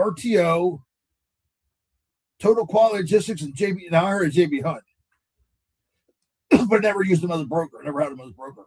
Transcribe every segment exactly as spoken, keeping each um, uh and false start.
R T O, Total Quality Logistics, and J B. Now I heard J B Hunt, but never used them as a broker. Never had them as a broker.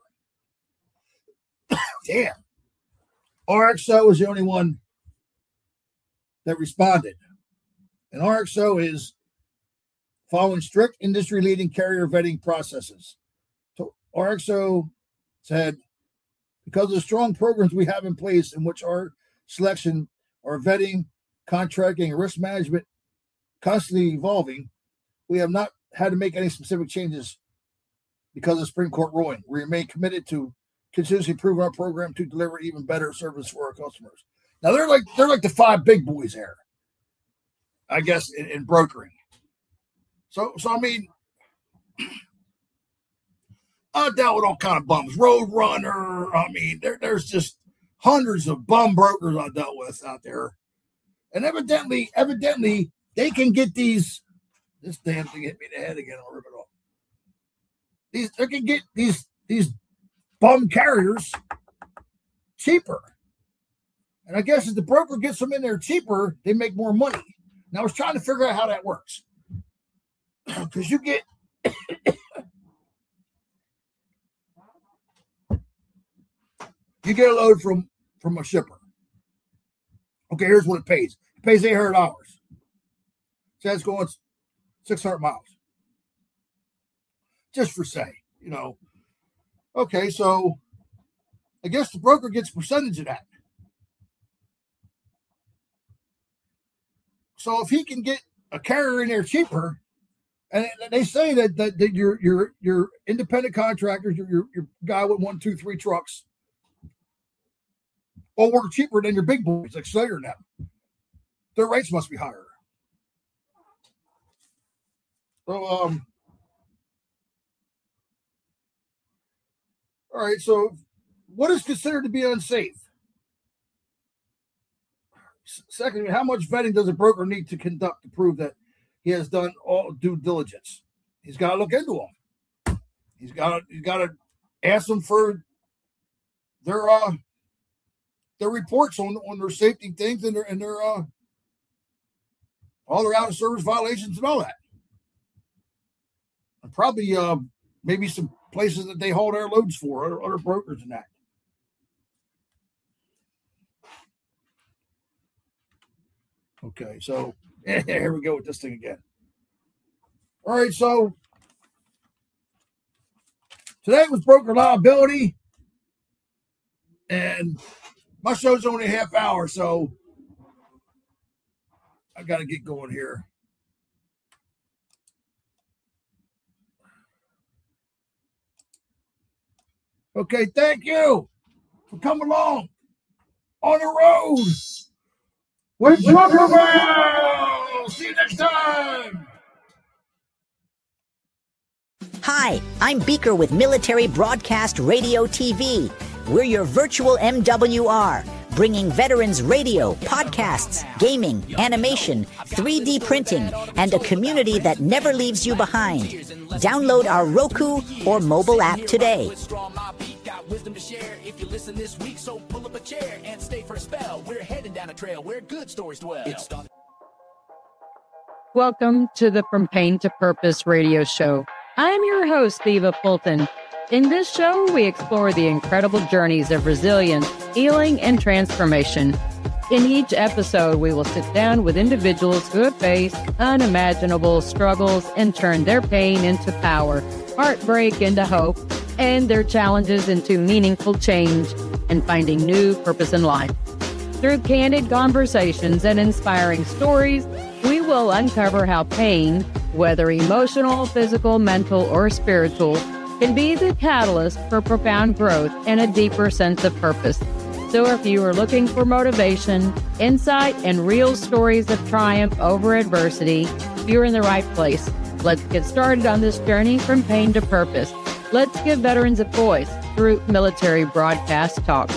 Damn. R X O was the only one that responded. And R X O is following strict industry-leading carrier vetting processes. So R X O said, because of the strong programs we have in place in which our selection, our vetting, contracting, and risk management constantly evolving, we have not had to make any specific changes because of Supreme Court ruling. We remain committed to continuously improving our program to deliver even better service for our customers. Now they're like they're like the five big boys there, I guess, in, in brokering. So so I mean, I dealt with all kind of bums. Roadrunner. I mean, there, there's just hundreds of bum brokers I dealt with out there, and evidently, evidently, they can get these. This damn thing hit me in the head again. I'll rip it off. These they can get these these bum carriers cheaper, and I guess if the broker gets them in there cheaper, they make more money. Now I was trying to figure out how that works, because you get. You get a load from, from a shipper. Okay, here's what it pays. It pays eight hundred dollars. So it's going six hundred miles. Just for say, you know. Okay, so I guess the broker gets a percentage of that. So if he can get a carrier in there cheaper, and they say that, that, that your, your, your independent contractors, your, your, your guy with one, two, three trucks, all work cheaper than your big boys like Slater and them. Their rates must be higher. So, um, all right. So, what is considered to be unsafe? Secondly, how much vetting does a broker need to conduct to prove that he has done all due diligence? He's got to look into them. He's got to, he's got to ask them for their uh. their reports on, on their safety things and their and their uh all their out of service violations and all that. And probably uh maybe some places that they haul their loads for, other, other brokers and that. Okay, so here we go with this thing again. All right, so today was broker liability, and my show's only a half hour, so I got to get going here. Okay, thank you for coming along on the road with Truckerville. See you next time. Hi, I'm Beaker with Military Broadcast Radio T V. We're your virtual M W R, bringing veterans radio, podcasts, gaming, animation, three D printing, and a community that never leaves you behind. Download our Roku or mobile app today. Welcome to the From Pain to Purpose radio show. I'm your host, Eva Fulton. In this show, we explore the incredible journeys of resilience, healing, and transformation. In each episode, we will sit down with individuals who have faced unimaginable struggles and turned their pain into power, heartbreak into hope, and their challenges into meaningful change and finding new purpose in life. Through candid conversations and inspiring stories, we will uncover how pain, whether emotional, physical, mental, or spiritual, can be the catalyst for profound growth and a deeper sense of purpose. So if you are looking for motivation, insight, and real stories of triumph over adversity, you're in the right place. Let's get started on this journey from pain to purpose. Let's give veterans a voice through Military Broadcast Talk.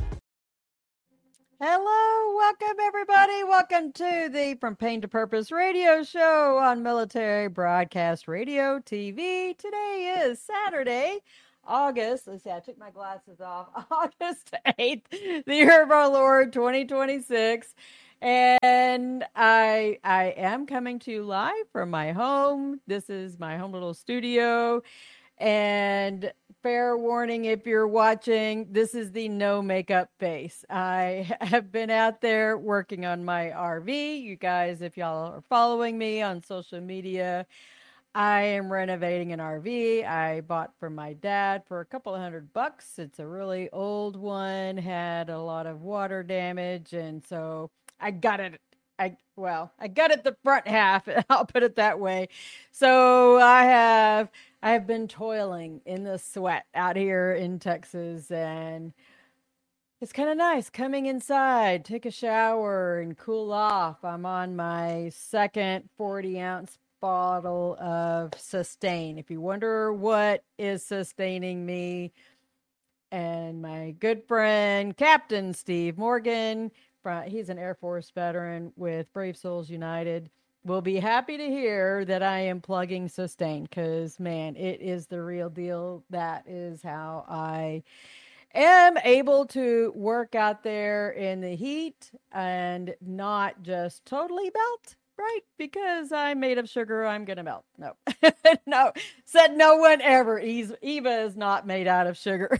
Hello, welcome everybody. Welcome to the From Pain to Purpose radio show on Military Broadcast Radio T V. Today is Saturday, August. Let's see, I took my glasses off. August eighth, the year of our Lord, twenty twenty-six. And I I am coming to you live from my home. This is my home little studio. And fair warning, if you're watching, this is the no makeup face. I have been out there working on my R V. You guys, if y'all are following me on social media, I am renovating an R V I bought from my dad for a couple of hundred bucks. It's a really old one, had a lot of water damage, and so I got it. I well, I got it the front half. I'll put it that way. So I have I have been toiling in the sweat out here in Texas, and it's kind of nice coming inside, take a shower, and cool off. I'm on my second forty ounce bottle of Sustain. If you wonder what is sustaining me, and my good friend Captain Steve Morgan, he's an Air Force veteran with Brave Souls United, will be happy to hear that I am plugging Sustain, because man, it is the real deal. That is how I am able to work out there in the heat and not just totally melt, right? Because I'm made of sugar, I'm gonna melt. No, no, said no one ever. Eva is not made out of sugar.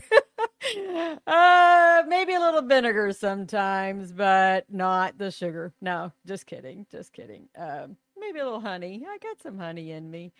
uh, maybe a little vinegar sometimes, but not the sugar. No, just kidding, just kidding. Um, maybe a little honey. I got some honey in me.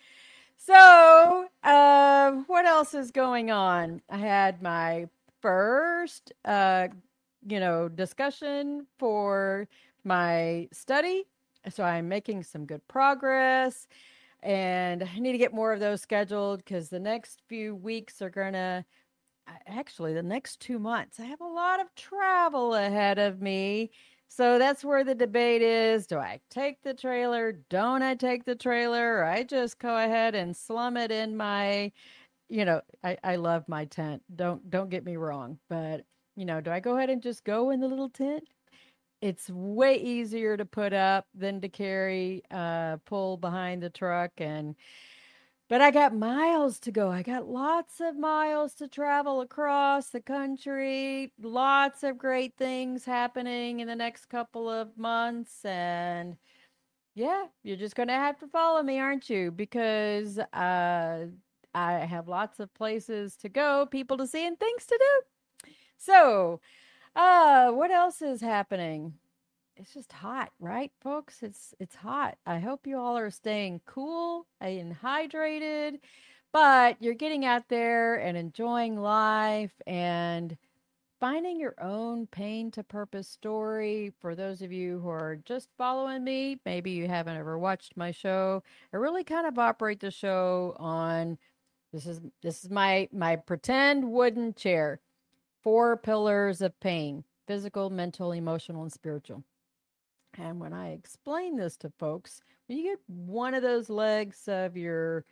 So, uh, what else is going on? I had my first, uh, you know, discussion for my study. So I'm making some good progress, and I need to get more of those scheduled, because the next few weeks are going to, actually the next two months, I have a lot of travel ahead of me. So that's where the debate is. Do I take the trailer? Don't I take the trailer? Or I just go ahead and slum it in my, you know, I, I love my tent. Don't, don't get me wrong. But, you know, do I go ahead and just go in the little tent? It's way easier to put up than to carry, uh, pull behind the truck. And, but I got miles to go. I got lots of miles to travel across the country. Lots of great things happening in the next couple of months. And yeah, you're just going to have to follow me, aren't you? Because uh, I have lots of places to go, people to see, and things to do. So, uh, what else is happening? It's just hot, right, folks? It's it's hot. I hope you all are staying cool and hydrated, but you're getting out there and enjoying life and finding your own pain to purpose story. For those of you who are just following me, maybe you haven't ever watched my show. I really kind of operate the show on this is this is my my pretend wooden chair. Four pillars of pain: physical, mental, emotional, and spiritual. And when I explain this to folks, when you get one of those legs of your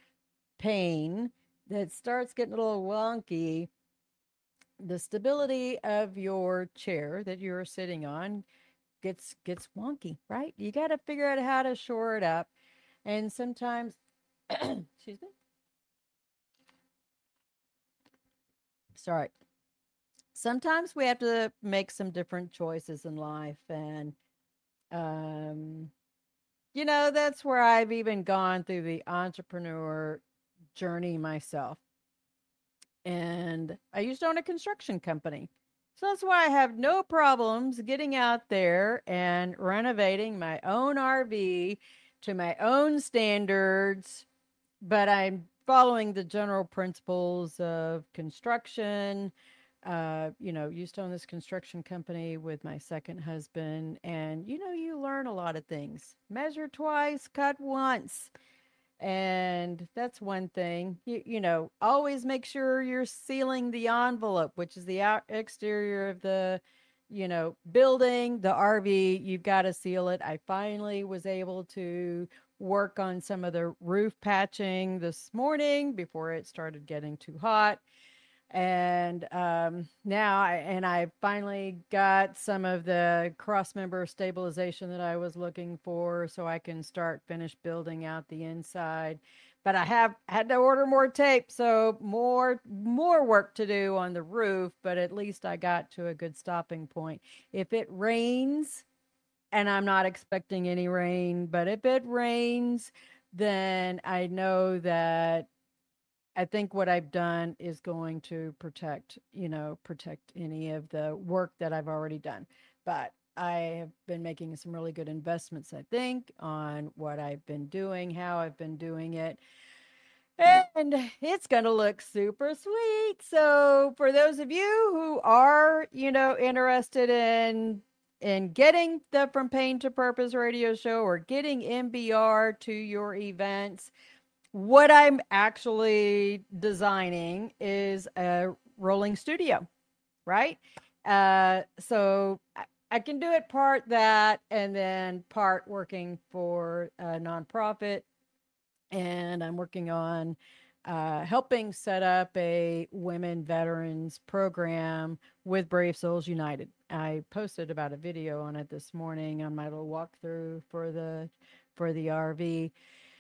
pain that starts getting a little wonky, the stability of your chair that you're sitting on gets gets wonky, right? You got to figure out how to shore it up. And sometimes, excuse me. Sorry. Sometimes we have to make some different choices in life, and um you know, that's where I've even gone through the entrepreneur journey myself. And I used to own a construction company. So that's why I have no problems getting out there and renovating my own R V to my own standards. But I'm following the general principles of construction. Uh, you know, used to own this construction company with my second husband. And, you know, you learn a lot of things. Measure twice, cut once. And that's one thing. You, you know, always make sure you're sealing the envelope, which is the out exterior of the, you know, building, the R V. You've got to seal it. I finally was able to work on some of the roof patching this morning before it started getting too hot. And um, now, I, and I finally got some of the cross member stabilization that I was looking for, so I can start finish building out the inside. But I have had to order more tape, so more more work to do on the roof. But at least I got to a good stopping point. If it rains, and I'm not expecting any rain, but if it rains, then I know that I think what I've done is going to protect, you know, protect any of the work that I've already done. But I have been making some really good investments, I think, on what I've been doing, how I've been doing it. And it's going to look super sweet. So for those of you who are, you know, interested in in getting the From Pain to Purpose radio show or getting M B R to your events, what I'm actually designing is a rolling studio, right? Uh, so I, I can do it part that and then part working for a nonprofit. And I'm working on uh, helping set up a women veterans program with Brave Souls United. I posted about a video on it this morning on my little walkthrough for the for the R V.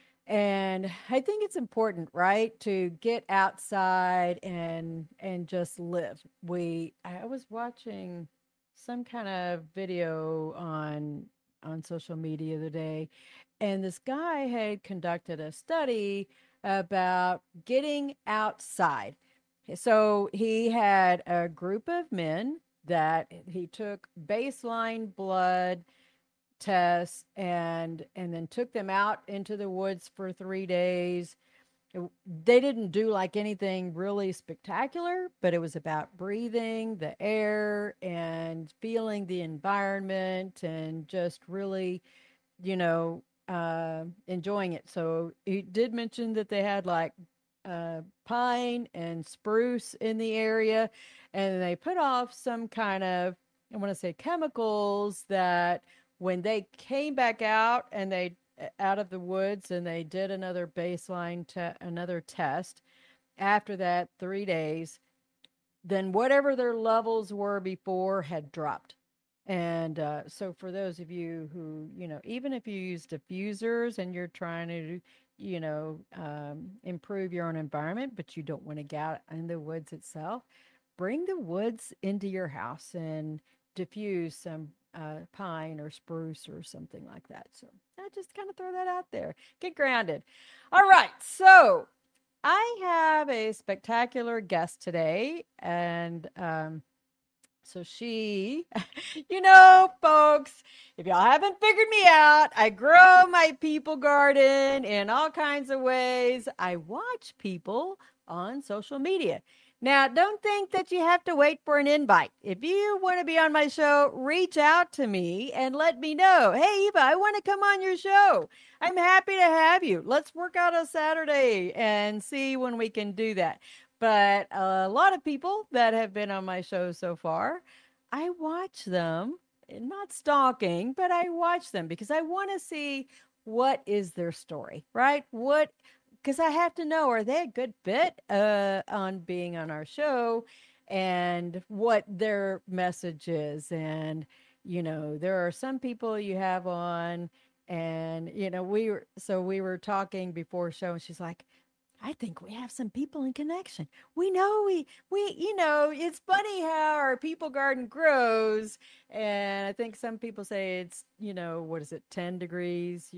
And I think it's important, right, to get outside and and just live. We I was watching some kind of video on on social media the other day, and this guy had conducted a study about getting outside. So he had a group of men that he took baseline blood tests and and then took them out into the woods for three days. They didn't do like anything really spectacular, but it was about breathing the air and feeling the environment and just really, you know, uh, enjoying it. So he did mention that they had like uh, pine and spruce in the area, and they put off some kind of, I want to say, chemicals that when they came back out and they out of the woods and they did another baseline te- another test after that three days, then whatever their levels were before had dropped. And uh, so for those of you who, you know, even if you use diffusers and you're trying to, you know, um, improve your own environment, but you don't want to get out in the woods itself, bring the woods into your house and diffuse some uh, pine or spruce or something like that. So I just kind of throw that out there. Get grounded. All right. So I have a spectacular guest today, and um, so she, you know, folks, if y'all haven't figured me out, I grow my people garden in all kinds of ways. I watch people on social media. Now, don't think that you have to wait for an invite. If you want to be on my show, reach out to me and let me know. Hey, Eva, I want to come on your show. I'm happy to have you. Let's work out a Saturday and see when we can do that. But a lot of people that have been on my show so far, I watch them, not stalking, but I watch them because I want to see what is their story, right? What Because I have to know, are they a good fit uh, on being on our show and what their message is? And, you know, there are some people you have on and, you know, we were, so we were talking before show and she's like, I think we have some people in connection. We know we, we, you know, it's funny how our people garden grows. And I think some people say it's, you know, what is it, ten degrees?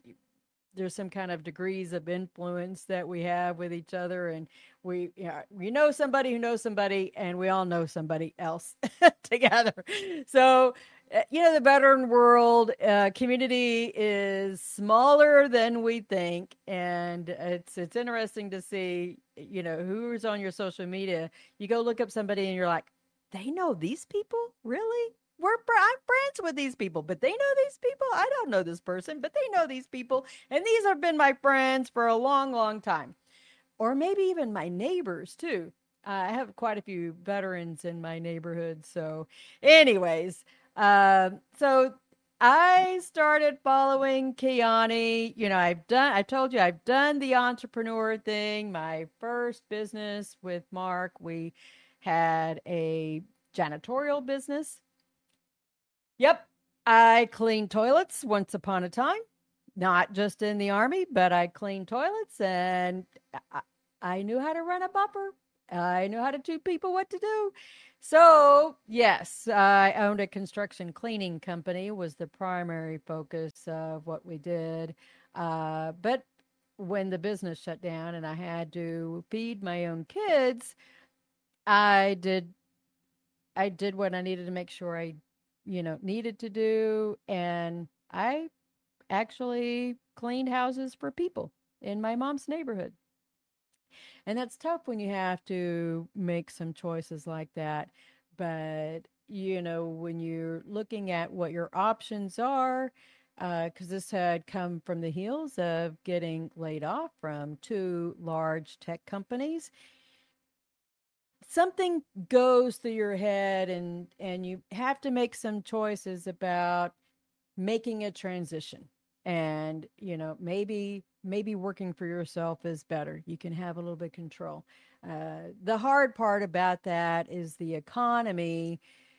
There's some kind of degrees of influence that we have with each other. And we, you know, we know somebody who knows somebody and we all know somebody else together. So, you know, the veteran world uh, community is smaller than we think. And it's, it's interesting to see, you know, who's on your social media. You go look up somebody and you're like, they know these people? Really? We're I'm friends with these people, but they know these people. I don't know this person, but they know these people. And these have been my friends for a long, long time. Or maybe even my neighbors too. Uh, I have quite a few veterans in my neighborhood. So anyways, uh, so I started following Kiani. You know, I've done, I told you I've done the entrepreneur thing. My first business with Mark, we had a janitorial business. Yep. I cleaned toilets once upon a time, not just in the Army, but I cleaned toilets and I, I knew how to run a buffer. I knew how to tell people what to do. So, yes, I owned a construction cleaning company, was the primary focus of what we did. Uh, but when the business shut down and I had to feed my own kids, I did I did what I needed to make sure I, you know, needed to do. And I actually cleaned houses for people in my mom's neighborhood. And that's tough when you have to make some choices like that. But, you know, when you're looking at what your options are, because this had come from the heels of getting laid off from two large tech companies, something goes through your head and, and you have to make some choices about making a transition. And, you know, maybe maybe working for yourself is better. You can have a little bit of control. Uh, the hard part about that is the economy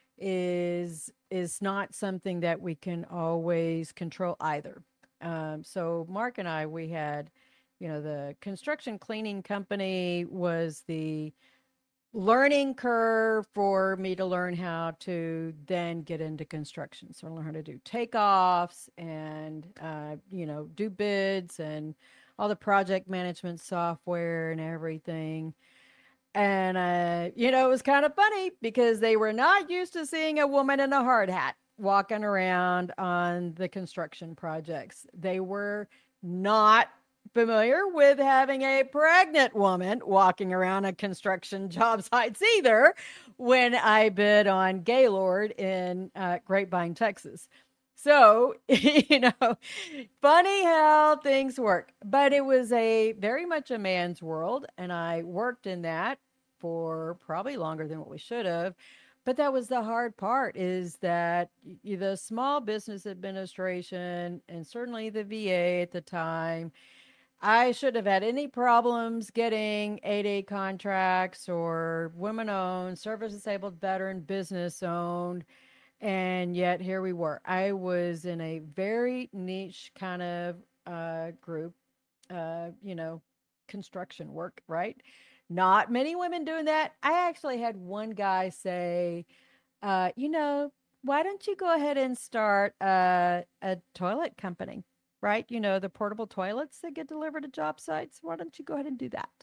is is not something that we can always control either. Um, so Mark and I, we had, you know, the construction cleaning company was the learning curve for me to learn how to then get into construction. So I learned how to do takeoffs and, uh, you know, do bids and all the project management software and everything. And, uh, you know, it was kind of funny because they were not used to seeing a woman in a hard hat walking around on the construction projects. They were not familiar with having a pregnant woman walking around a construction job sites either when I bid on Gaylord in uh, Grapevine, Texas. So, you know, funny how things work, but it was a very much a man's world. And I worked in that for probably longer than what we should have. But that was the hard part, is that the Small Business Administration and certainly the V A at the time, I should have had any problems getting eight A contracts or women-owned, service-disabled veteran business-owned, and yet here we were. I was in a very niche kind of uh, group, uh, you know, construction work, right? Not many women doing that. I actually had one guy say, uh, you know, why don't you go ahead and start a, a toilet company? Right? You know, the portable toilets that get delivered to job sites. Why don't you go ahead and do that?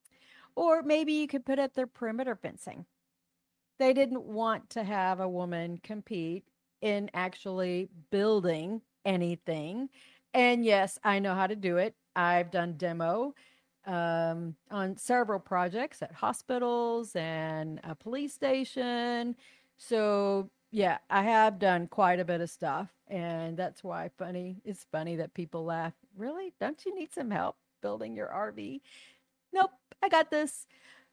Or maybe you could put up their perimeter fencing. They didn't want to have a woman compete in actually building anything. And yes, I know how to do it. I've done demo um, on several projects at hospitals and a police station. So yeah, I have done quite a bit of stuff, and that's why funny. It's funny that people laugh. Really? Don't you need some help building your R V? Nope, I got this.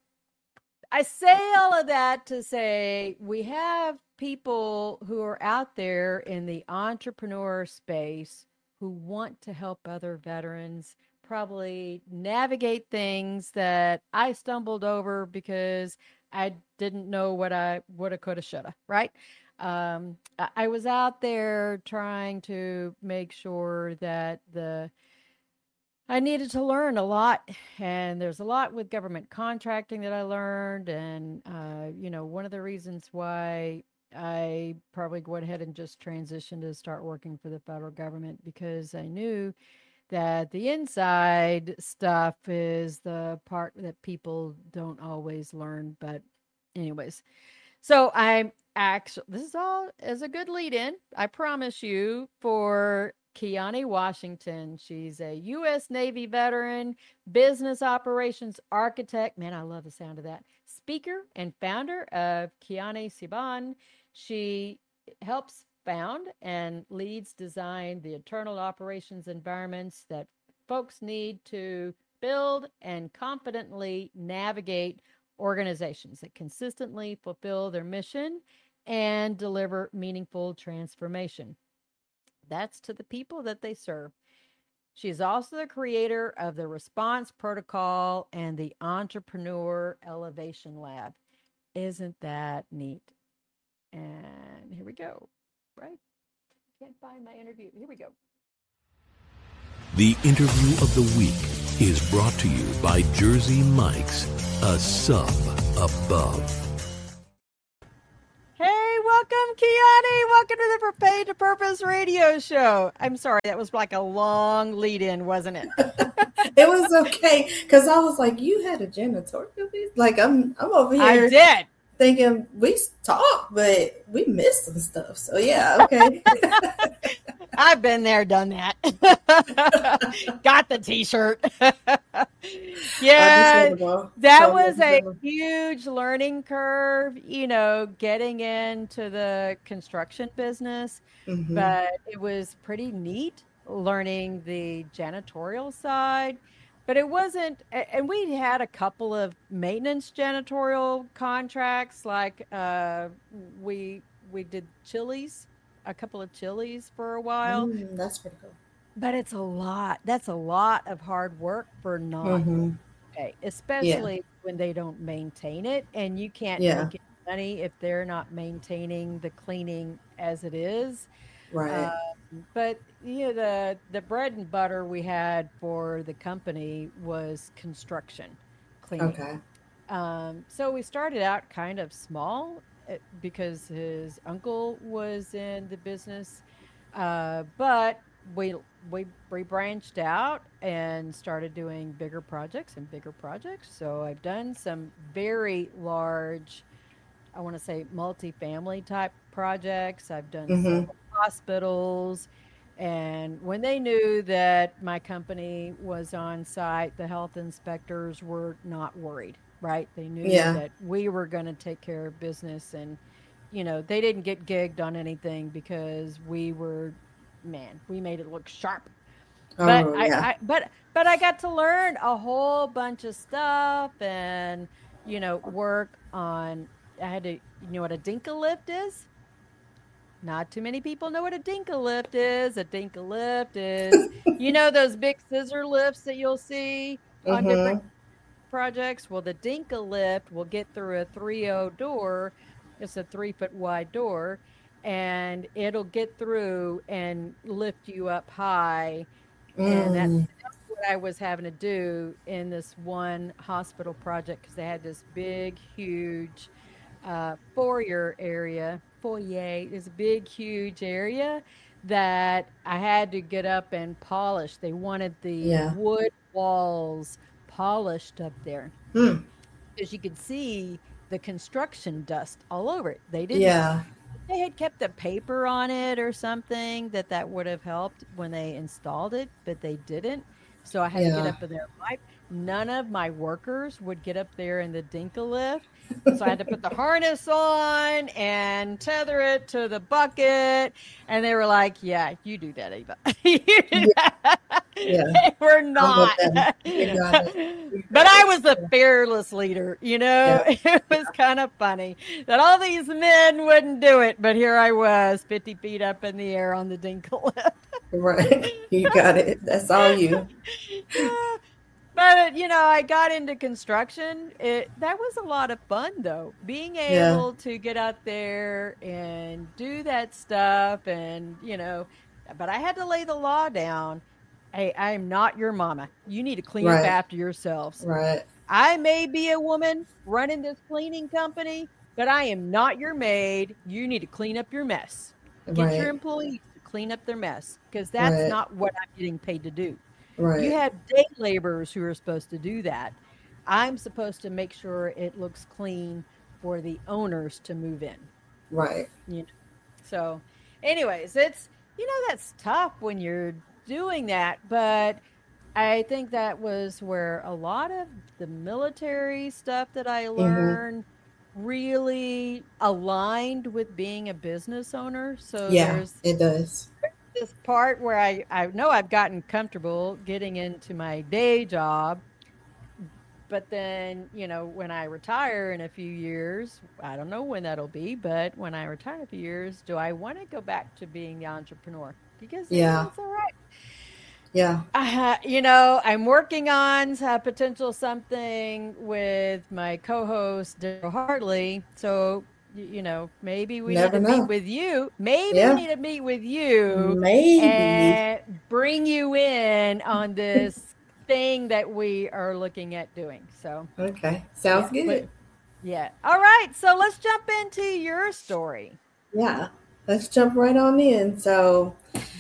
I say all of that to say we have people who are out there in the entrepreneur space who want to help other veterans probably navigate things that I stumbled over because I didn't know what I woulda, coulda, shoulda, right? Um, I was out there trying to make sure that the I needed to learn a lot, and there's a lot with government contracting that I learned. And, uh, you know, one of the reasons why I probably went ahead and just transitioned to start working for the federal government, because I knew that the inside stuff is the part that people don't always learn. But anyways, so I'm actually, this is all as a good lead in, I promise you, for Kiani Washington. She's a U S Navy veteran, business operations architect. Man, I love the sound of that. Speaker and founder of Kiani Siban. She helps found and leads design the internal operations environments that folks need to build and confidently navigate organizations that consistently fulfill their mission and deliver meaningful transformation. That's to the people that they serve. She's also the creator of the Response Protocol and the Entrepreneur Elevation Lab. Isn't that neat? And here we go. Right? Can't find my interview. Here we go. The interview of the week is brought to you by Jersey Mike's, a sub above. Welcome, Kiani. Welcome to the For Paid to Purpose radio show. I'm sorry, that was like a long lead in, wasn't it? It was okay because I was like, you had a janitorial business? Like, I'm I'm over here. I did. Thinking we talked, but we missed some stuff. So, yeah, okay. I've been there, done that. Got the T-shirt. Yeah, that was a huge learning curve, you know, getting into the construction business. Mm-hmm. But it was pretty neat learning the janitorial side. But it wasn't, and we had a couple of maintenance janitorial contracts, like uh, we we did Chili's, a couple of Chili's for a while. Mm, that's pretty cool. But it's a lot. That's a lot of hard work for not mm-hmm. pay, especially yeah. when they don't maintain it, and you can't yeah. make any money if they're not maintaining the cleaning as it is. Right. Um, but you know, the the bread and butter we had for the company was construction cleaning. Okay. Um, so we started out kind of small because his uncle was in the business, uh, but we we we branched out and started doing bigger projects and bigger projects. So I've done some very large, I want to say multi-family type projects. I've done mm-hmm. several hospitals, and when they knew that my company was on site, the health inspectors were not worried, right? They knew yeah. that we were going to take care of business, and you know, they didn't get gigged on anything because we were, man, we made it look sharp. Oh, but I, yeah. I but but I got to learn a whole bunch of stuff, and you know, work on. I had to, you know what a dinka lift is? Not too many people know what a dinka lift is. A dinka lift is, you know, those big scissor lifts that you'll see on mm-hmm. different projects. Well, the dinka lift will get through a three oh door. It's a three foot wide door, and it'll get through and lift you up high. Mm. And that's, that's what I was having to do in this one hospital project, because they had this big, huge uh, foyer area. Foyer is a big, huge area that I had to get up and polish. They wanted the yeah. wood walls polished up there, mm. because you could see the construction dust all over it. They didn't. Yeah. They had kept the paper on it or something that that would have helped when they installed it, but they didn't. So I had yeah. to get up in there. My, none of my workers would get up there in the dinka lift. So I had to put the harness on and tether it to the bucket. And they were like, yeah, you do that, Eva. you do that. Yeah. They were not. But I was the fearless leader, you know. Yeah. It was kind of funny that all these men wouldn't do it. But here I was, fifty feet up in the air on the dinka lift. Right. You got it. That's all you. But, you know, I got into construction. It that was a lot of fun, though. Being able yeah. to get out there and do that stuff, and, you know, but I had to lay the law down. Hey, I am not your mama. You need to clean right. up after yourselves. Right. I may be a woman running this cleaning company, but I am not your maid. You need to clean up your mess. Get right. your employees to clean up their mess, because that's right. not what I'm getting paid to do. Right. You have day laborers who are supposed to do that. I'm supposed to make sure it looks clean for the owners to move in. Right. You know? So anyways, it's, you know, that's tough when you're doing that. But I think that was where a lot of the military stuff that I learned mm-hmm. really aligned with being a business owner. So yeah, there's, it does. This part where I, I know I've gotten comfortable getting into my day job, but then, you know, when I retire in a few years, I don't know when that'll be, but when I retire in a few years, do I want to go back to being the entrepreneur? Because yeah, it's all right. Yeah. Uh, you know, I'm working on a potential something with my co-host, Daryl Hartley. So, you know, maybe we Never need to know. meet with you. Maybe yeah. we need to meet with you. Maybe. And bring you in on this thing that we are looking at doing. So. Okay. Sounds yeah, good. But, yeah. All right. So let's jump into your story. Yeah, let's jump right on in. So,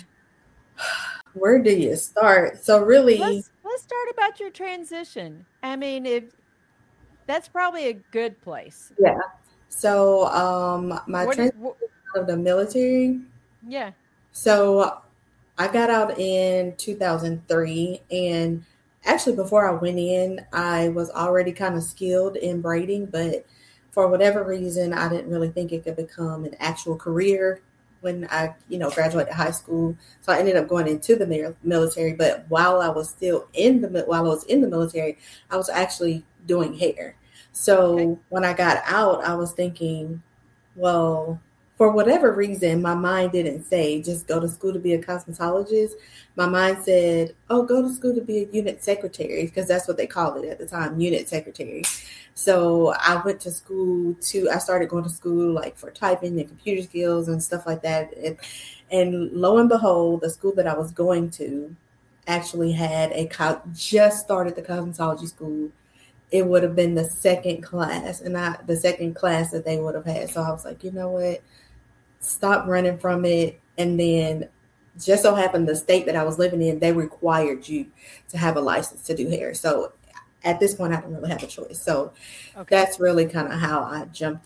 where do you start? So, really, Let's let's start about your transition. I mean, if that's probably a good place. yeah. So, um, my What? transition what out of the military. yeah. So, I got out in two thousand three, and actually, before I went in, I was already kind of skilled in braiding, but for whatever reason, I didn't really think it could become an actual career when I, you know, graduated high school. So I ended up going into the mil- military. But while I was still in the mi- while I was in the military, I was actually doing hair. Okay. So when I got out, I was thinking, well, for whatever reason, my mind didn't say just go to school to be a cosmetologist. My mind said, oh, go to school to be a unit secretary, because that's what they called it at the time, unit secretary. So I went to school to, I started going to school like for typing and computer skills and stuff like that. And, and lo and behold, the school that I was going to actually had a, co- just started the cosmetology school. It would have been the second class, and I, the second class that they would have had. So I was like, you know what? Stop running from it. And then just so happened the state that I was living in, they required you to have a license to do hair. So at this point, I didn't really have a choice. So Okay. that's really kind of how I jumped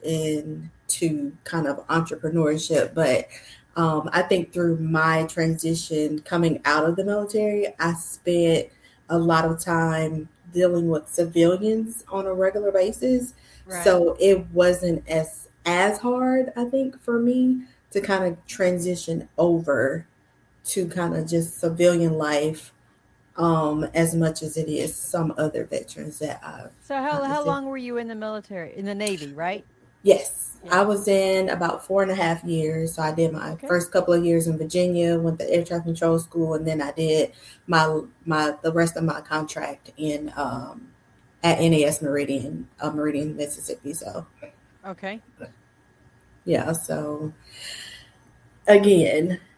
into kind of entrepreneurship. But um, I think through my transition coming out of the military, I spent a lot of time dealing with civilians on a regular basis. Right. So it wasn't as as hard, I think, for me to kind of transition over to kind of just civilian life, um, as much as it is some other veterans that I've So how kind of how seen. long were you in the military? In the Navy, right? Yes, Yeah. I was in about four and a half years. So I did my Okay. first couple of years in Virginia, went to air traffic control school, and then I did my my the rest of my contract in um, at N A S Meridian, uh, Meridian, Mississippi. So Okay. yeah, so again,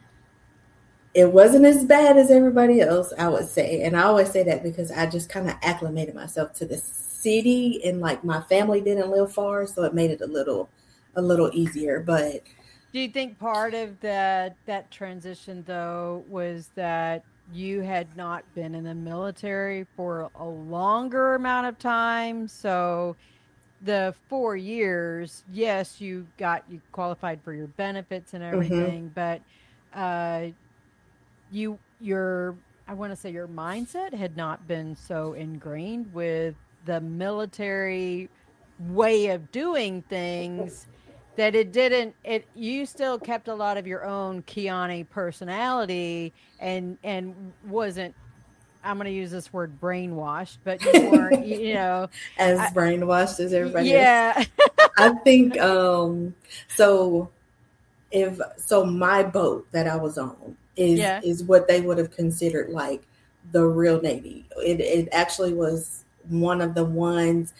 it wasn't as bad as everybody else, I would say. And I always say that because I just kind of acclimated myself to the city, and like my family didn't live far, so it made it a little a little easier. But Do you think part of that that transition though was that you had not been in the military for a longer amount of time? So the four years, yes, you got you qualified for your benefits and mhm, everything, but uh you your I want to say your mindset had not been so ingrained with the military way of doing things that it didn't it you still kept a lot of your own Kiani personality and and wasn't I'm going to use this word brainwashed, but you weren't, you, you know, as I, brainwashed as everybody else, yeah. I think. Um, so if so, my boat that I was on is Yeah. is what they would have considered like the real Navy. It it actually was one of the ones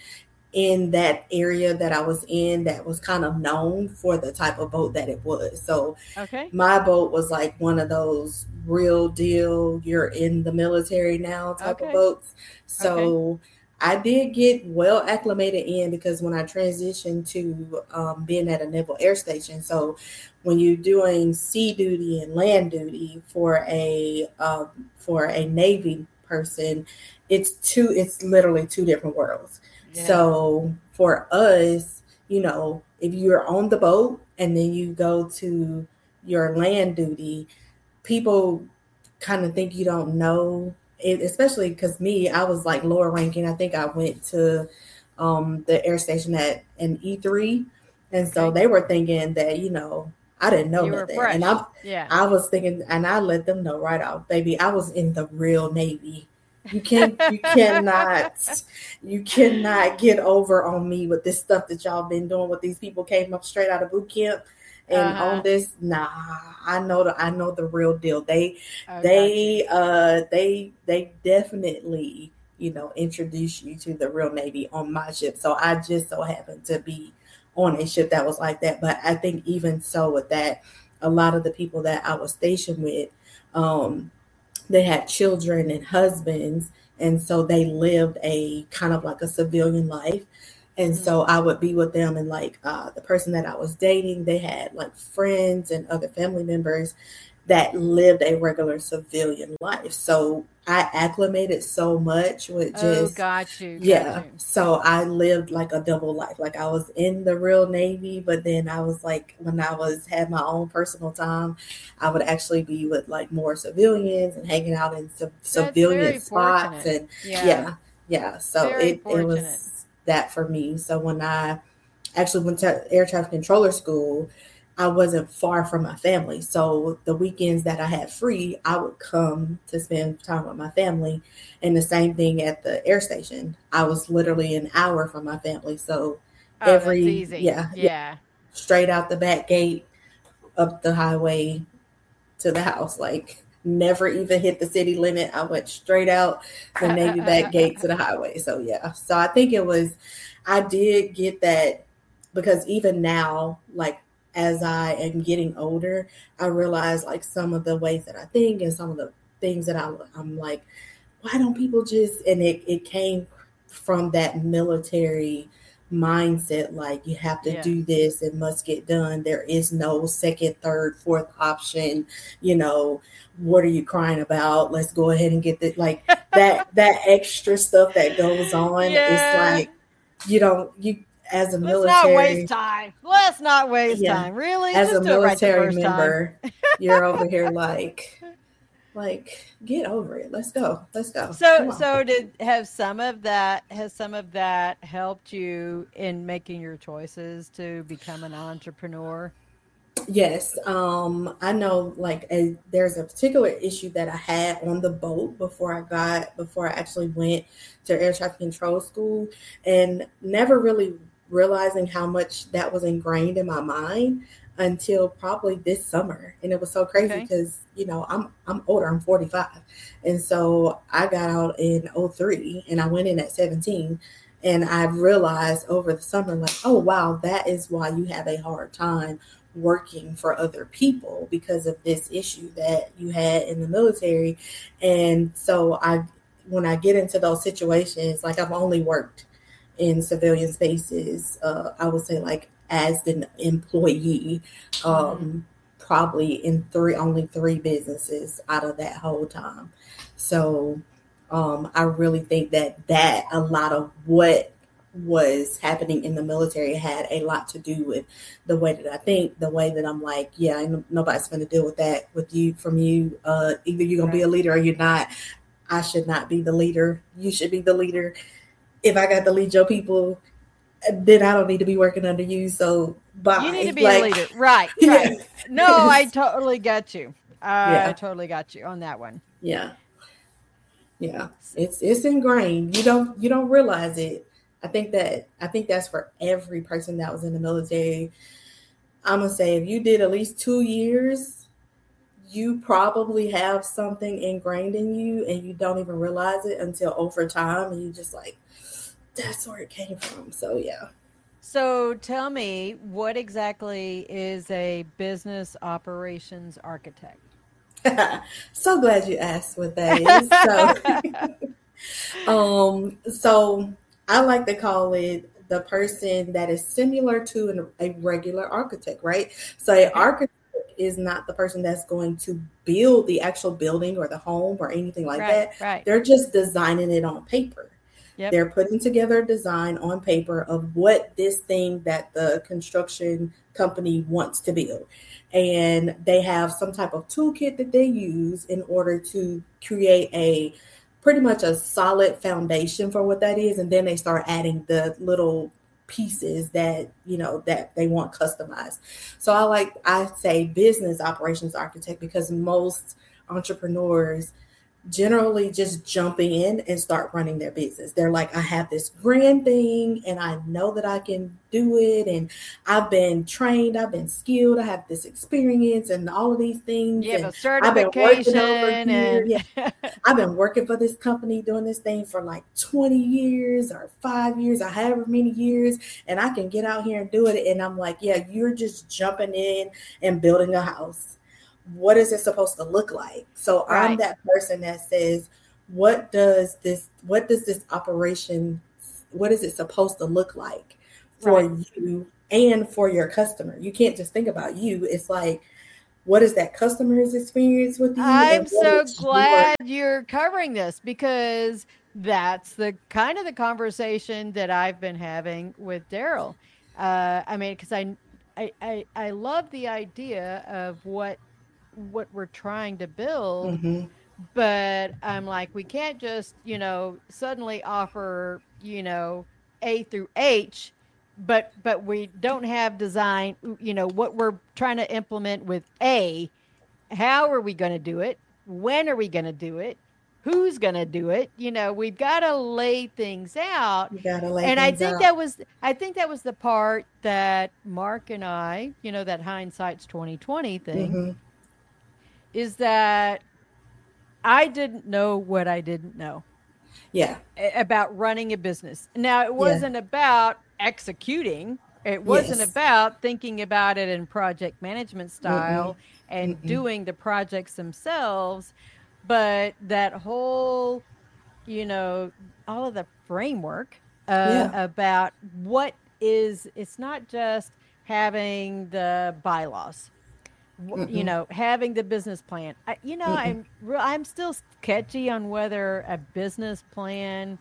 in that area that I was in that was kind of known for the type of boat that it was. So Okay. my boat was like one of those real deal, you're in the military now type of Okay. boats. Okay. So I did get well acclimated in, because when I transitioned to um, being at a naval air station, so when you're doing sea duty and land duty for a um, for a Navy person, it's two. It's literally two different worlds. Yeah. So for us, you know, if you're on the boat and then you go to your land duty, people kind of think you don't know it, especially because me, I was like lower ranking. I think I went to um, the air station at an E three, and so Okay. they were thinking that, you know, I didn't know You were nothing, and fresh. I Yeah. I was thinking, and I let them know right off, baby, I was in the real Navy. You can't, you cannot, you cannot get over on me with this stuff that y'all been doing. With these people came up straight out of boot camp, and Uh-huh. on this, nah, I know the, I know the real deal. They, Oh, they, uh, they, they definitely, you know, introduce you to the real Navy on my ship. So I just so happened to be on a ship that was like that. But I think even so with that, a lot of the people that I was stationed with, um, they had children and husbands, and so they lived a kind of like a civilian life. And Mhm. so I would be with them, and like uh, the person that I was dating, they had like friends and other family members that lived a regular civilian life. So I acclimated so much with Oh, just, got you, got yeah. you. So I lived like a double life. Like I was in the real Navy, but then I was like, when I was had my own personal time, I would actually be with like more civilians and hanging out in civ- That's civilian very spots. fortunate. And Yeah. yeah, yeah. So Very it, it fortunate. was that for me. So when I actually went to air traffic controller school, I wasn't far from my family. So the weekends that I had free, I would come to spend time with my family. And the same thing at the air station. I was literally an hour from my family. So Oh, every, that's easy. yeah, yeah, Yeah. straight out the back gate, up the highway to the house. Like never even hit the city limit. I went straight out the Navy back gate to the highway. So yeah. So I think it was, I did get that, because even now, like as I am getting older, I realize like some of the ways that I think and some of the things that I, I'm like, why don't people just, and it, it came from that military mindset, like you have to Yeah. do this, it must get done. There is no second, third, fourth option. You know, what are you crying about? Let's go ahead and get that. Like that, that extra stuff that goes on. Yeah. It's like, you don't, you, as a Let's military, not waste time. Let's not waste Yeah. time. Really? as Just a do it right the military first time. member, you're over here like, like, get over it. Let's go. Let's go. Come So, on. so did have some of that has some of that helped you in making your choices to become an entrepreneur? Yes, um, I know. Like, a, there's a particular issue that I had on the boat before I got before I actually went to air traffic control school, and never really realizing how much that was ingrained in my mind until probably this summer. And it was so crazy Okay. because you know I'm I'm older. I'm forty-five, and so I got out in oh three, and I went in at seventeen. And I realized over the summer, like, oh wow, that is why you have a hard time working for other people, because of this issue that you had in the military. And so I, when I get into those situations, like I've only worked in civilian spaces, uh, I would say like as an employee, um, probably in three, only three businesses out of that whole time. So um, I really think that that a lot of what was happening in the military had a lot to do with the way that I think, the way that I'm like, yeah, ain't nobody's going to deal with that with you from you. Uh, either you're going to be a leader or you're not. I should not be the leader. You should be the leader. If I got to lead your people, then I don't need to be working under you. So bye. You need to be Like, a leader. Right, right. No, I totally got you. I Yeah. totally got you on that one. Yeah. Yeah. It's it's ingrained. You don't you don't realize it. I think that I think that's for every person that was in the military. I'm gonna say if you did at least two years, you probably have something ingrained in you and you don't even realize it until over time, and you just like, that's where it came from. So yeah. So tell me, what exactly is a business operations architect? So glad you asked what that is. So, um, so I like to call it the person that is similar to an, a regular architect, right? So an architect is not the person that's going to build the actual building or the home or anything like Right, that. right. They're just designing it on paper. Yep. They're putting together a design on paper of what this thing that the construction company wants to build. And they have some type of toolkit that they use in order to create a pretty much a solid foundation for what that is. And then they start adding the little pieces that, you know, that they want customized. So I like, I say business operations architect, because most entrepreneurs generally just jumping in and start running their business. They're like, I have this grand thing and I know that I can do it. And I've been trained, I've been skilled, I have this experience and all of these things. You have and a I've been working certification over here. and Yeah. I've been working for this company doing this thing for like twenty years or five years or however many years. And I can get out here and do it. And I'm like, yeah, you're just jumping in and building a house. What is it supposed to look like? So Right. I'm that person that says, what does this, what does this operation, what is it supposed to look like? for Right. you and for your customer. You can't just think about you. It's like, what is that customer's experience with you? I'm And what so is your, glad you're covering this because that's the kind of the conversation that I've been having with Daryl. Uh, I mean, because I, I, I, I love the idea of what what we're trying to build, Mhm. but I'm like, we can't just, you know, suddenly offer, you know, A through H, but but we don't have design, you know, what we're trying to implement with A. How are we going to do it? When are we going to do it? Who's going to do it? You know, we've got to lay things out. you gotta lay And I things think out. that was I think that was the part that Mark and I, you know, that hindsight's twenty twenty thing Hmm. is that I didn't know what I didn't know Yeah, a- about running a business. Now, it yeah, wasn't about executing, it wasn't yes. about thinking about it in project management Mm-mm. style and Mm-mm. doing the projects themselves, but that whole, you know, all of the framework uh, Yeah. about what is, it's not just having the bylaws, w- you Mm-mm. know, having the business plan. I, you know, Mm-mm. I'm re- I'm still sketchy on whether a business plan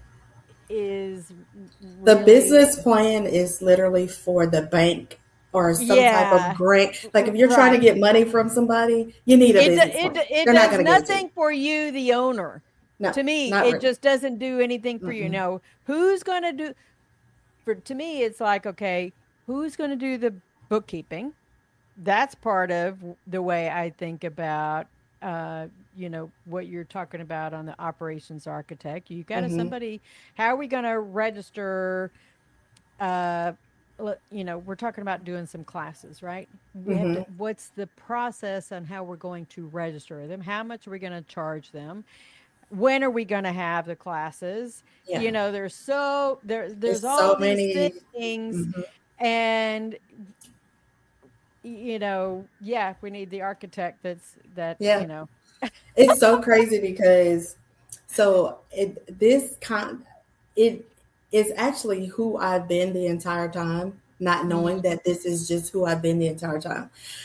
is The really, business plan is literally for the bank or some type of yeah, grant. Like r- if you're trying to right. get money from somebody, you need a It do- business it plan. do- it They're not does going to give it to you. nothing for you, the owner. No, To me, not it really. just doesn't do anything for you. Mm-mm. Now, who's going to do? For to me, it's like, okay, who's going to do the bookkeeping? That's part of the way I think about uh you know what you're talking about on the operations architect. You got to Mm-hmm. somebody, how are we going to register, uh l- you know, we're talking about doing some classes, right? We have to, Mm-hmm. what's the process on how we're going to register them? How much are we going to charge them? When are we going to have the classes? Yeah. You know, there's so there there's It's so all these many. things, Mhm. and you know, yeah, we need the architect that's that, you Yeah. know. It's so crazy because so it this con it is actually who I've been the entire time, not knowing Mm, that this is just who I've been the entire time.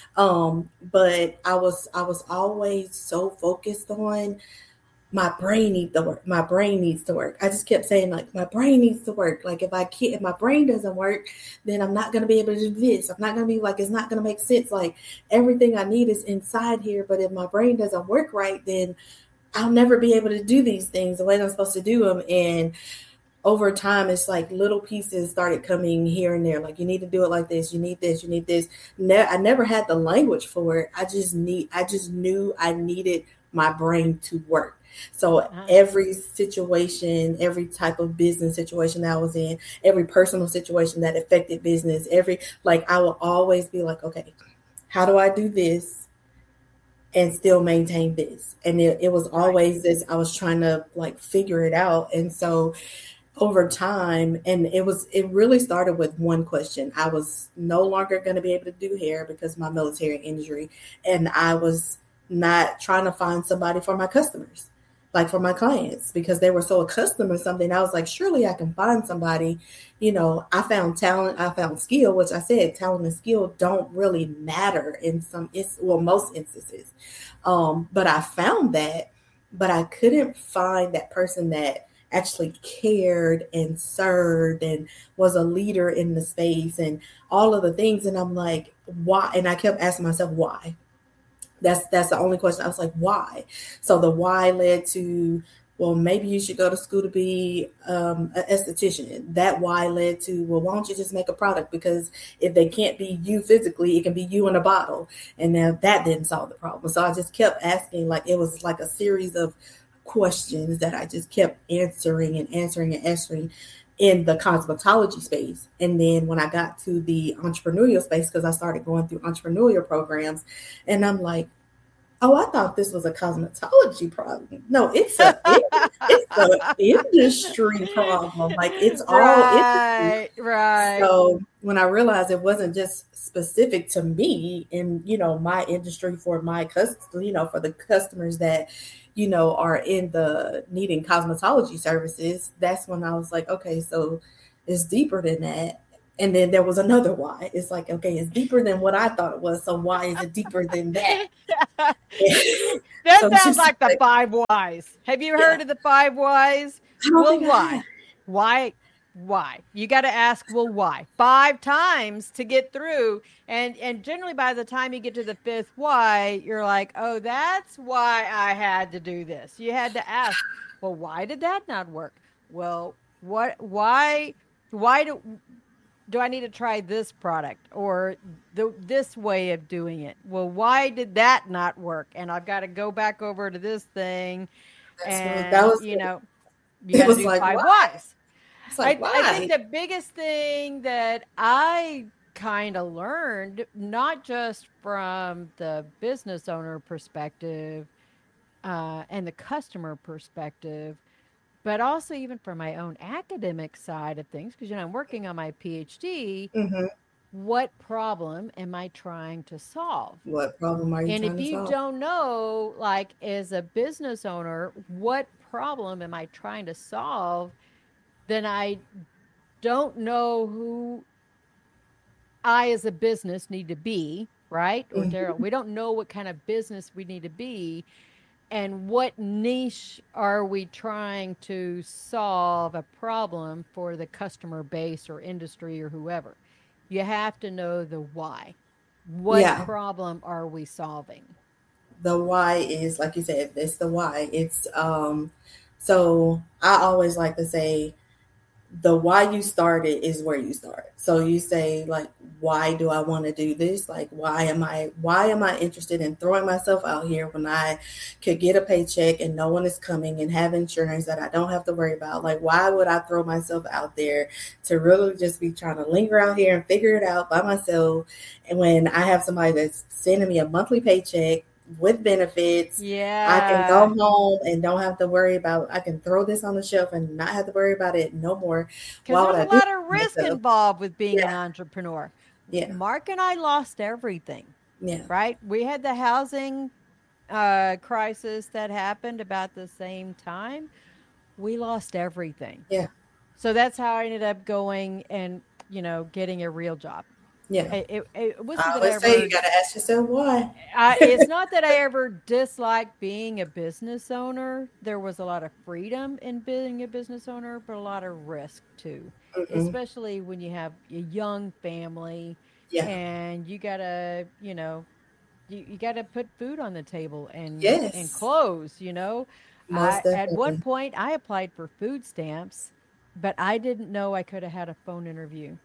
Um, but I was I was always so focused on my brain needs to work. My brain needs to work. I just kept saying like my brain needs to work. Like if I can't, if my brain doesn't work, then I'm not gonna be able to do this. I'm not gonna be like it's not gonna make sense. Like everything I need is inside here, but if my brain doesn't work right, then I'll never be able to do these things the way I'm supposed to do them. And over time, it's like little pieces started coming here and there. Like you need to do it like this. You need this. You need this. Ne- I never had the language for it. I just need. I just knew I needed my brain to work. So uh, every situation, every type of business situation that I was in, every personal situation that affected business, every like I will always be like, okay, how do I do this and still maintain this? And it, it was right. always this. I was trying to like figure it out, and so over time, and it was it really started with one question. I was no longer going to be able to do hair because of my military injury, and I was not trying to find somebody for my customers, like for my clients, because they were so accustomed to something. I was like, surely I can find somebody. You know, I found talent, I found skill, which I said talent and skill don't really matter in some it's well most instances, um, but I found that, but I couldn't find that person that actually cared and served and was a leader in the space and all of the things. And I'm like, why? And I kept asking myself, why? That's that's the only question. I was like, why? So the why led to, well, maybe you should go to school to be um, an esthetician. That why led to, well, why don't you just make a product? Because if they can't be you physically, it can be you in a bottle. And now that didn't solve the problem. So I just kept asking, like it was like a series of questions that I just kept answering and answering and answering in the cosmetology space. And then when I got to the entrepreneurial space, because I started going through entrepreneurial programs, and I'm like, oh, I thought this was a cosmetology problem. No, it's a it, it's an industry problem. Like it's all industry. Right, right. So when I realized it wasn't just specific to me and you know my industry for my customers, you know, for the customers that you know are in the needing cosmetology services, that's when I was like, okay, so it's deeper than that. And then there was another why. It's like, okay, it's deeper than what I thought it was. So why is it deeper than that? That So sounds just like the like- five whys. Have you heard Yeah. of the five whys? I don't Well, think I why? have. Why? Why? You got to ask, well, why? Five times to get through. And and generally by the time you get to the fifth why, you're like, oh, that's why I had to do this. You had to ask, well, why did that not work? Well, what why why do do I need to try this product or the, this way of doing it? Well, why did that not work? And I've got to go back over to this thing. That's what- And, that was you it. know, you It got to was do like, five why? whys. It's like, I, why? I think the biggest thing that I kind of learned, not just from the business owner perspective uh, and the customer perspective, but also even from my own academic side of things, because you know I'm working on my PhD. Mhm. What problem am I trying to solve? What problem are you And trying if to you solve? don't know, like as a business owner, what problem am I trying to solve, then I don't know who I as a business need to be, right? Or Mhm. Daryl, we don't know what kind of business we need to be. And what niche are we trying to solve a problem for the customer base or industry or whoever? You have to know the why. What Yeah. problem are we solving? The why is, like you said, it's the why. It's um so I always like to say the why you started is where you start. So you say, like, why do I want to do this? Like, why am I why am I interested in throwing myself out here when I could get a paycheck and no one is coming and have insurance that I don't have to worry about? Like, why would I throw myself out there to really just be trying to linger out here and figure it out by myself? And when I have somebody that's sending me a monthly paycheck with benefits, Yeah. I can go home and don't have to worry about, I can throw this on the shelf and not have to worry about it no more. Why Because would there's I a do lot it of risk myself? involved with being an Yeah. entrepreneur. Yeah. Mark and I lost everything, Yeah. right? We had the housing uh, crisis that happened about the same time. We lost everything. Yeah. So that's how I ended up going and, you know, getting a real job. Yeah. It, it, it wasn't I that I always say ever, you got to ask yourself why. I, it's not that I ever disliked being a business owner. There was a lot of freedom in being a business owner, but a lot of risk too, Mhm. especially when you have a young family Yeah. and you gotta, you know, you, you gotta put food on the table and and Yes. clothes. You know, Most I at one definitely. point I applied for food stamps, but I didn't know I could have had a phone interview.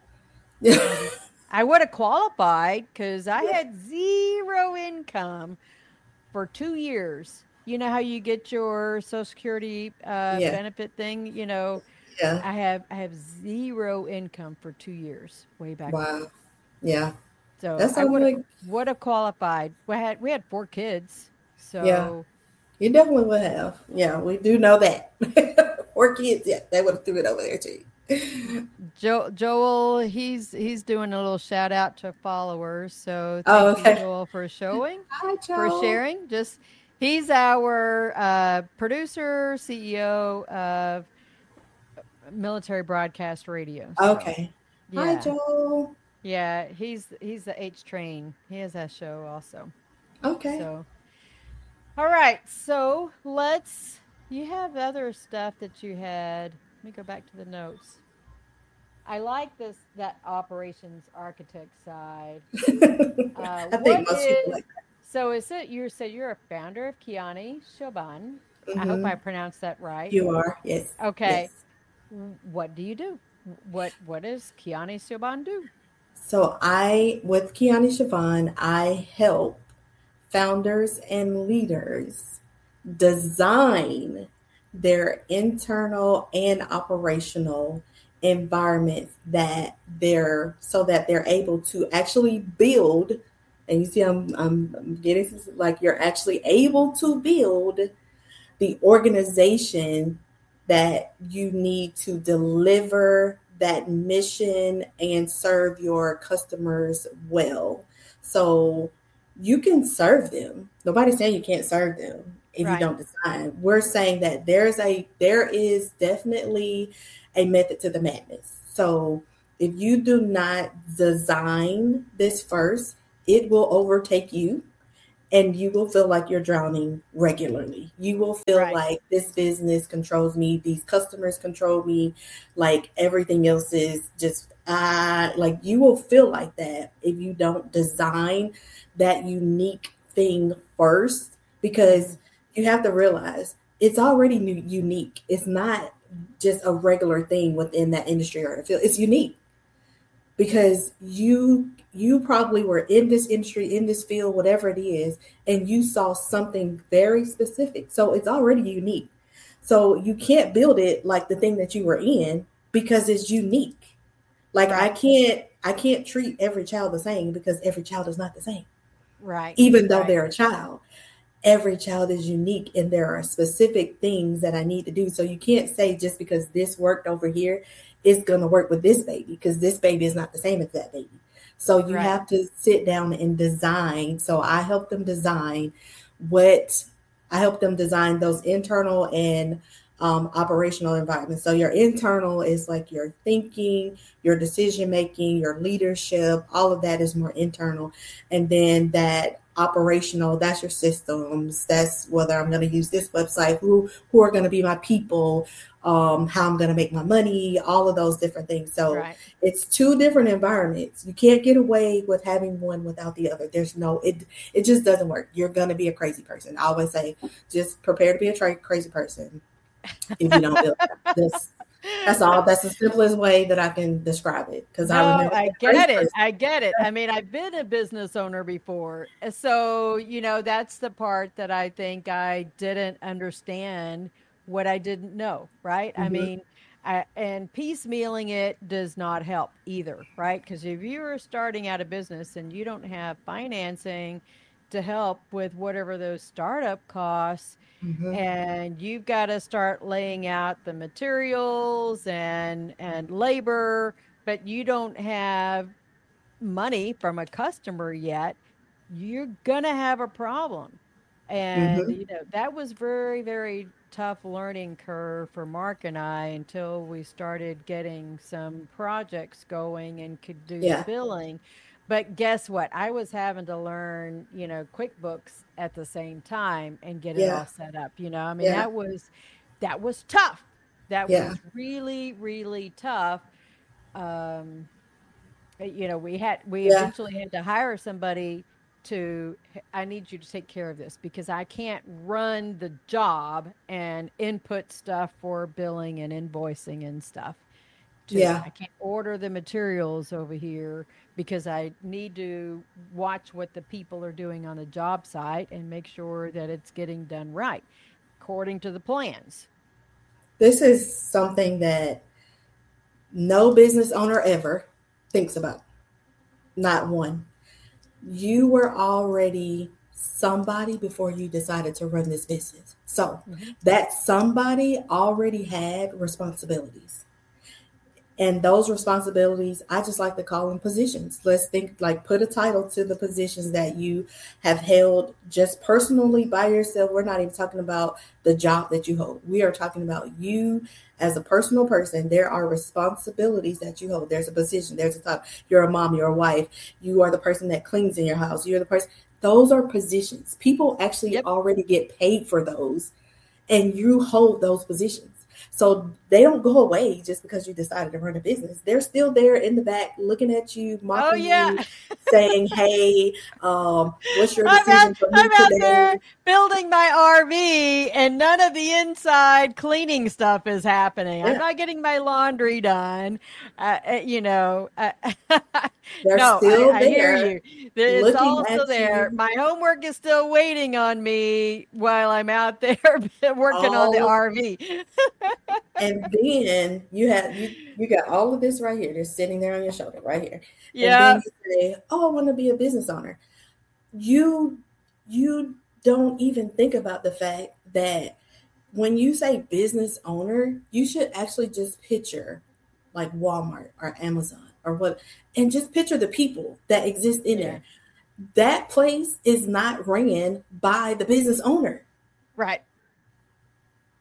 I would have qualified because I had zero income for two years. You know how you get your Social Security uh, Yeah. benefit thing? You know, Yeah. I have I have zero income for two years way back then. Wow. Yeah. So That I sounds would like, would have qualified. We had we had four kids, so Yeah. you definitely would have. Yeah, we do know that. Four kids, yeah, they would have threw it over there too. Jo- Joel, he's he's doing a little shout out to followers. So Oh, thank you, okay. Joel, for showing. Hi, for Joel. sharing. Just he's our uh, producer, C E O of Military Broadcast Radio. So, Okay. yeah, Hi, Joel. yeah, he's he's the H Train. He has that show also. Okay. So, all right. So let's. You have other stuff that you had. Let me go back to the notes. I like this that operations architect side. Uh, I what think most people is like so? Is it you said you're a founder of Kiani Shoban? that. I hope Mhm. I pronounced that right. You are, yes. Okay. Yes. W- What do you do? What What does Kiani Shoban do? So I, with Kiani Siobhan, I help founders and leaders design their internal and operational environments that they're so that they're able to actually build. And you see, I'm, I'm, I'm getting this, like you're actually able to build the organization that you need to deliver that mission and serve your customers well. So you can serve them. Nobody's saying you can't serve them if Right. you don't design. We're saying that there's a there is definitely a method to the madness. So If you do not design this first, it will overtake you. And you will feel like you're drowning regularly. You will feel right. like this business controls me. These customers control me. Like everything else is just, uh, like you will feel like that if you don't design that unique thing first, because you have to realize it's already unique. It's not just a regular thing within that industry or field. It's unique because you you probably were in this industry, in this field, whatever it is, and you saw something very specific. So it's already unique. So you can't build it like the thing that you were in because it's unique. Like right. I can't I can't treat every child the same because every child is not the same. Right. Even though right. they're a child. Every child is unique and there are specific things that I need to do. So you can't say just because this worked over here, it's going to work with this baby because this baby is not the same as that baby. So you right. have to sit down and design. So I help them design what I help them design those internal and um, operational environments. So your internal is like your thinking, your decision making, your leadership, all of that is more internal. And then that operational, that's your systems. That's whether I'm going to use this website, who who are going to be my people, um, how I'm going to make my money, all of those different things. So right. it's two different environments. You can't get away with having one without the other. There's no, it it just doesn't work. You're going to be a crazy person. I always say, just prepare to be a tra- crazy person if you don't build that. This, That's all. That's the simplest way that I can describe it. Because no, I remember. I get it. Person. I get it. I mean, I've been a business owner before. So, you know, that's the part that I think I didn't understand what I didn't know. Right. Mm-hmm. I mean, I, and piecemealing it does not help either. Right. Because if you're starting out a business and you don't have financing to help with whatever those startup costs, mm-hmm. and you've got to start laying out the materials and and labor, but you don't have money from a customer yet, you're gonna have a problem. And mm-hmm. you know, that was very, very tough learning curve for Mark and I until we started getting some projects going and could do yeah. the billing. But guess what? I was having to learn, you know, QuickBooks at the same time and get yeah. it all set up. You know, I mean, yeah. that was, that was tough. That yeah. was really, really tough. Um, you know, we had, we yeah. eventually had to hire somebody to, I need you to take care of this because I can't run the job and input stuff for billing and invoicing and stuff. To, yeah. I can't order the materials over here because I need to watch what the people are doing on the job site and make sure that it's getting done right according to the plans. This is something that no business owner ever thinks about. Not one. You were already somebody before you decided to run this business. So mm-hmm. that somebody already had responsibilities. And those responsibilities, I just like to call them positions. Let's think, like, put a title to the positions that you have held just personally by yourself. We're not even talking about the job that you hold. We are talking about you as a personal person. There are responsibilities that you hold. There's a position. There's a title. You're a mom. You're a wife. You are the person that cleans in your house. You're the person. Those are positions. People actually yep. already get paid for those, and you hold those positions. So they don't go away just because you decided to run a business. They're still there in the back looking at you, mocking oh, yeah. you, saying, hey, um, what's your decision I'm out, for me I'm out today? there building my R V and none of the inside cleaning stuff is happening. Yeah. I'm not getting my laundry done. Uh, you know, uh, They're no, still I, I there. hear you. It's all still there. You. My homework is still waiting on me while I'm out there working all on the R V. And then you have you, you got all of this right here. They're sitting there on your shoulder right here. Yeah. And then you say, oh, I want to be a business owner. You you don't even think about the fact that when you say business owner, you should actually just picture like Walmart or Amazon or what, and just picture the people that exist in yeah. there. That place is not ran by the business owner. Right.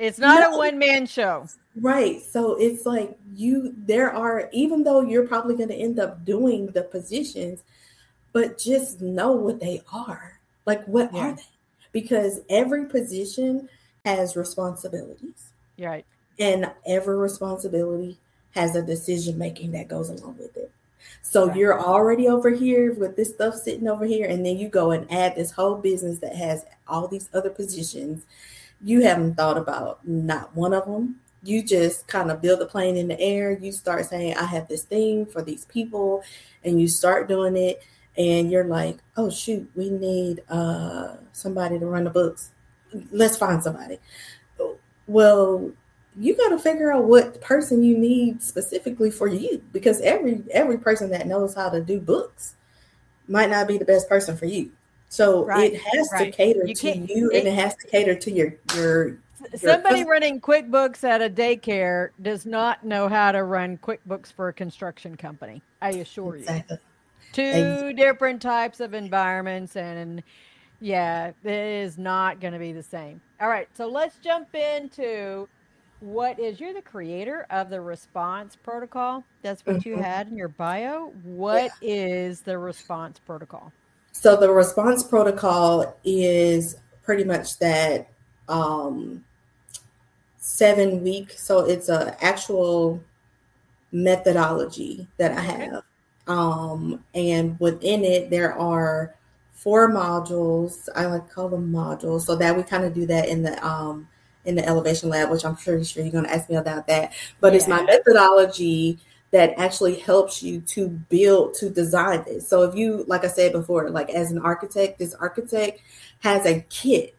It's not No. a one-man show. Right. So it's like you, there are, even though you're probably going to end up doing the positions, but just know what they are. Like, what Yeah. are they? Because every position has responsibilities. Right. And every responsibility has a decision making that goes along with it. So Right. you're already over here with this stuff sitting over here, and then you go and add this whole business that has all these other positions. You haven't thought about not one of them. You just kind of build a plane in the air. You start saying, I have this thing for these people, and you start doing it. And you're like, oh, shoot, we need uh, somebody to run the books. Let's find somebody. Well, you got to figure out what person you need specifically for you, because every every person that knows how to do books might not be the best person for you. So Right, it has right. to cater You to can't- you, it- and it has to cater to your your. Somebody your running QuickBooks at a daycare does not know how to run QuickBooks for a construction company. I assure you. exactly. Two Exactly. different types of environments, and yeah, it is not going to be the same. All right, so let's jump into what is, you're the creator of the response protocol. That's what you Mhm. had in your bio. What is the response protocol? So the response protocol is pretty much that um, seven week. So it's an actual methodology that I Okay. have. Um, and within it, there are four modules. I like to call them modules, so that we kind of do that in the um, in the elevation lab, which I'm pretty sure you're going to ask me about that. But it's my Yes. methodology that actually helps you to build, to design this. So if you, like I said before, like as an architect, this architect has a kit.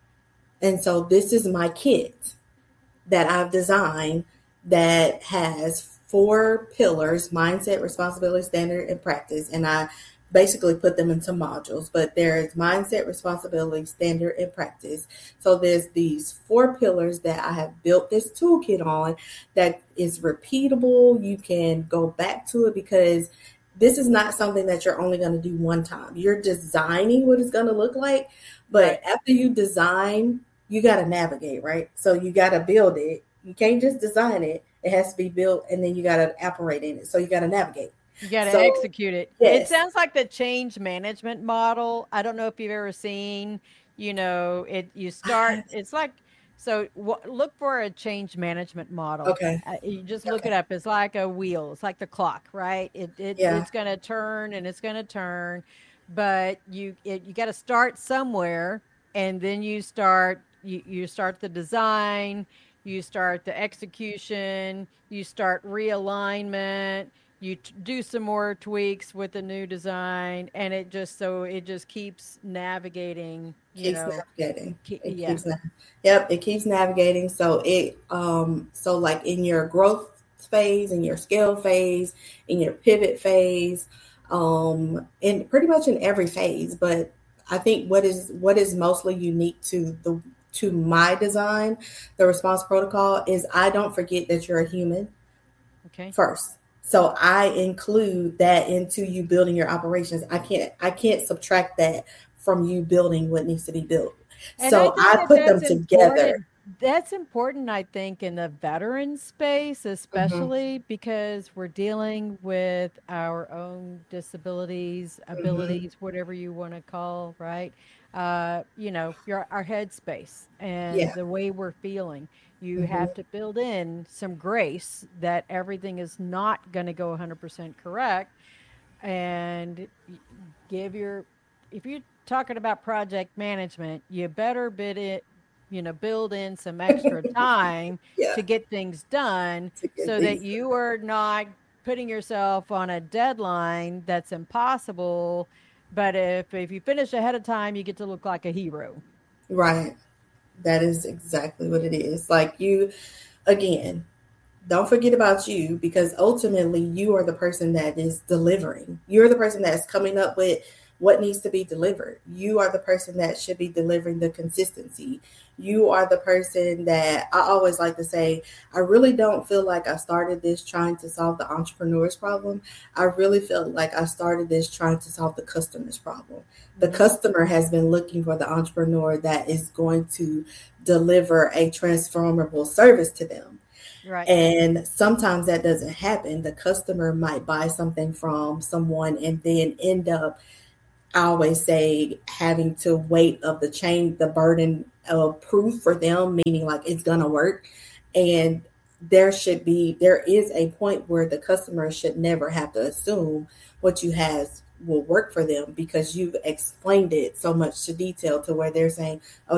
And so this is my kit that I've designed that has four pillars: mindset, responsibility, standard, and practice. And I basically put them into modules, but there's mindset, responsibility, standard, and practice. So there's these four pillars that I have built this toolkit on that is repeatable. You can go back to it because this is not something that you're only going to do one time. You're designing what it's going to look like, but Right. after you design, you got to navigate, right? So you got to build it. You can't just design it. It has to be built, and then you got to operate in it. So you got to navigate. You got to So, execute it. It yes. sounds like the change management model. I don't know if you've ever seen, you know, it, you start, it's like, so w- look for a change management model. Okay. Uh, you just look Okay. it up. It's like a wheel. It's like the clock, right? It, it Yeah. It's going to turn and it's going to turn, but you, it, you got to start somewhere, and then you start, you, you start the design, you start the execution, you start realignment, you t- do some more tweaks with the new design, and it just, so it just keeps navigating, you Keeps know. navigating. Ke- It yeah. keeps na- yep, it keeps navigating. So it um so like in your growth phase, in your scale phase, in your pivot phase, um, and pretty much in every phase. But I think what is what is mostly unique to the to my design, the response protocol, is I don't forget that you're a human Okay. first. So I include that into you building your operations. I can't I can't subtract that from you building what needs to be built. And So think I that put them that's together. important. That's important, I think, in the veteran space, especially because we're dealing with our own disabilities, abilities, whatever you want to call, right? Uh, you know, your our head space and Yeah. the way we're feeling. You Mhm. have to build in some grace that everything is not going to go one hundred percent correct, and y- give your, if you're talking about project management, you better bid it, you know, build in some extra time Yeah. to get things done, To get so that things you are not putting yourself on a deadline that's impossible. But if if you finish ahead of time, you get to look like a hero. Right. That is exactly what it is. Like you, again, don't forget about you, because ultimately you are the person that is delivering. You're the person that's coming up with what needs to be delivered. You are the person that should be delivering the consistency. You are the person that I always like to say, I really don't feel like I started this trying to solve the entrepreneur's problem. I really feel like I started this trying to solve the customer's problem. The customer has been looking for the entrepreneur that is going to deliver a transformable service to them. Right. And sometimes that doesn't happen. The customer might buy something from someone and then end up, I always say, having to weight of the chain, the burden of proof for them, meaning like it's going to work. And there should be, there is a point where the customer should never have to assume what you have will work for them, because you've explained it so much to detail to where they're saying, oh,